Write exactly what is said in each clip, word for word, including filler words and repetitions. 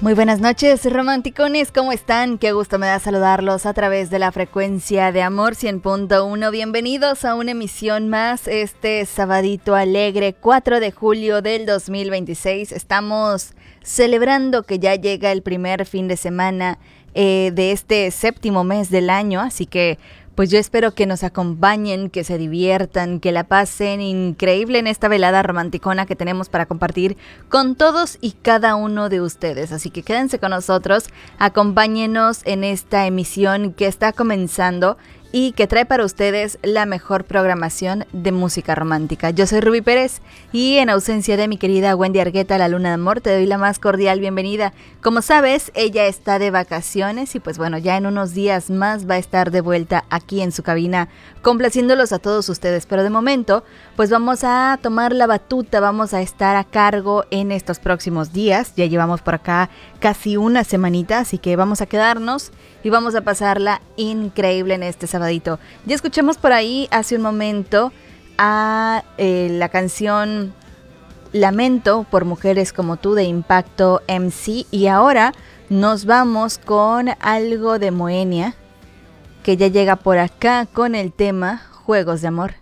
Muy buenas noches, romanticones, ¿cómo están? Qué gusto me da saludarlos a través de la frecuencia de Amor cien punto uno. Bienvenidos a una emisión más este sabadito alegre, cuatro de julio del dos mil veintiséis. Estamos celebrando que ya llega el primer fin de semana eh, de este séptimo mes del año, así que pues yo espero que nos acompañen, que se diviertan, que la pasen increíble en esta velada romanticona que tenemos para compartir con todos y cada uno de ustedes. Así que quédense con nosotros, acompáñenos en esta emisión que está comenzando y que trae para ustedes la mejor programación de música romántica. Yo soy Ruby Pérez y en ausencia de mi querida Wendy Argueta, la Luna de Amor, te doy la más cordial bienvenida. Como sabes, ella está de vacaciones y pues bueno, ya en unos días más va a estar de vuelta aquí en su cabina, complaciéndolos a todos ustedes. Pero de momento, pues vamos a tomar la batuta, vamos a estar a cargo en estos próximos días. Ya llevamos por acá casi una semanita, así que vamos a quedarnos y vamos a pasarla increíble en este sabadito. Ya escuchamos por ahí hace un momento a eh, la canción Lamento por Mujeres como Tú de Impacto M C y ahora nos vamos con algo de Moenia que ya llega por acá con el tema Juegos de Amor.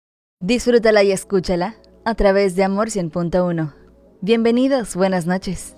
Disfrútala y escúchala a través de Amor cien punto uno. Bienvenidos, buenas noches.